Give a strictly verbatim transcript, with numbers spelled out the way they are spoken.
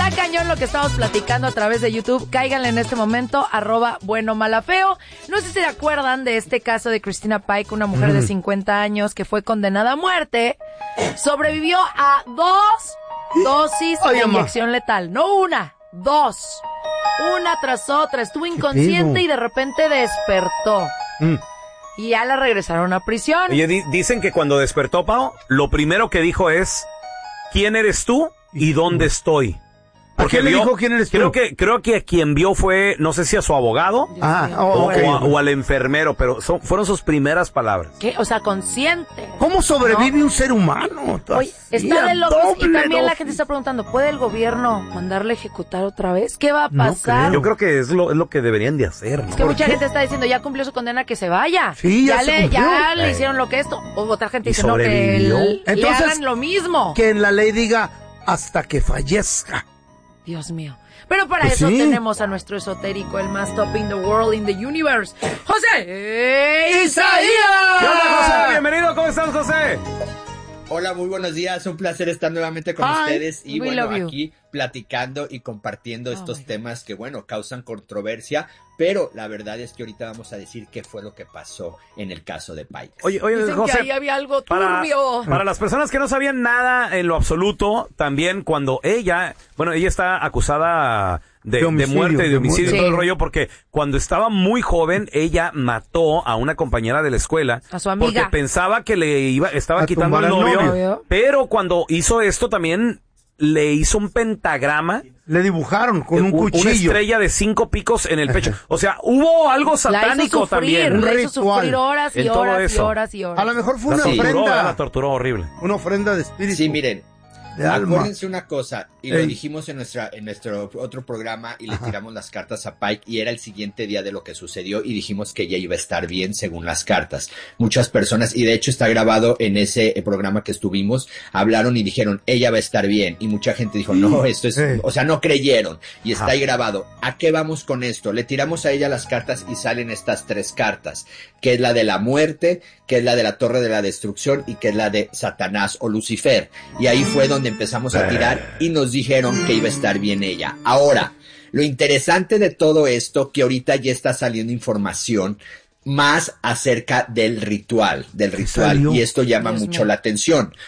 Está cañón lo que estamos platicando a través de YouTube. Cáiganle en este momento, arroba bueno malafeo. No sé si se acuerdan de este caso de Christina Pike, una mujer mm. de cincuenta años que fue condenada a muerte. Sobrevivió a dos dosis Ay, de inyección letal. No una, dos. Una tras otra. Estuvo inconsciente y de repente despertó. Mm. Y ya la regresaron a prisión. Oye, di- dicen que cuando despertó, Pao, lo primero que dijo es, ¿quién eres tú y dónde estoy? Porque le dijo quién eres tú. Creo que, creo que a quien vio fue, no sé si a su abogado ah, o, okay. o, a, o al enfermero, pero son, fueron sus primeras palabras. ¿Qué? O sea, consciente. ¿Cómo sobrevive ¿no? un ser humano? Oye, está de locos. Y también dosis. La gente está preguntando, ¿puede el gobierno mandarle a ejecutar otra vez? ¿Qué va a pasar? No Yo creo que es lo, es lo que deberían de hacer, ¿no? Es que mucha qué? gente está diciendo, ya cumplió su condena, que se vaya. Sí, ya, ya, le, ya eh. le hicieron lo que esto. O otra gente dice, no, que el, Entonces, le hagan lo mismo. Que en la ley diga, hasta que fallezca. Dios mío. Pero para pues eso sí. tenemos a nuestro esotérico, el más top in the world, in the universe, José Isaías. ¿Qué onda, José? Bienvenido, ¿cómo estás, José? Hola, muy buenos días, un placer estar nuevamente con Hi, ustedes y we bueno, love you. aquí platicando y compartiendo Oh, estos temas que bueno, causan controversia, pero la verdad es que ahorita vamos a decir qué fue lo que pasó en el caso de Pike. Oye, oye, Dicen José, que ahí había algo para, turbio. para las personas que no sabían nada en lo absoluto, también cuando ella, bueno, ella está acusada de, de, de muerte, de homicidio sí. y todo el rollo, porque cuando estaba muy joven, ella mató a una compañera de la escuela. A su amiga. Porque pensaba que le iba, estaba a quitando al novio, novio. Pero cuando hizo esto también le hizo un pentagrama. Le dibujaron con un, un cuchillo. Una estrella de cinco picos en el pecho. O sea, hubo algo satánico la hizo sufrir, también. La hizo sufrir horas y en todo horas eso. y horas y horas. A lo mejor fue la una torturó, ofrenda. La torturó horrible. Una ofrenda de espíritu. Sí, miren, de alma. acuérdense una cosa, y Ey. lo dijimos en nuestra en nuestro otro programa y le Ajá. tiramos las cartas a Pike y era el siguiente día de lo que sucedió y dijimos que ella iba a estar bien según las cartas. Muchas personas, y de hecho está grabado en ese eh, programa que estuvimos, hablaron y dijeron, ella va a estar bien, y mucha gente dijo, no, esto es, Ey. o sea, no creyeron, y está Ajá. ahí grabado. ¿A qué vamos con esto? Le tiramos a ella las cartas y salen estas tres cartas, que es la de la muerte, que es la de la torre de la destrucción y que es la de Satanás o Lucifer. Y ahí fue donde empezamos a tirar y nos dijeron que iba a estar bien ella. Ahora, lo interesante de todo esto, que ahorita ya está saliendo información más acerca del ritual, del ritual, y esto llama Dios mucho mío. la atención,